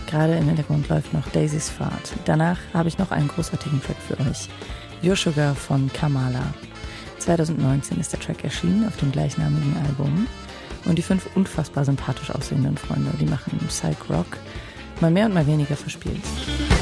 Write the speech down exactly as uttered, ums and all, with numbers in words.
Gerade im Hintergrund läuft noch Daisys Fahrt. Danach habe ich noch einen großartigen Track für euch. Your Sugar von Kamala. zwanzig neunzehn ist der Track erschienen auf dem gleichnamigen Album. Und die fünf unfassbar sympathisch aussehenden Freunde, die machen Psych Rock, mal mehr und mal weniger verspielt.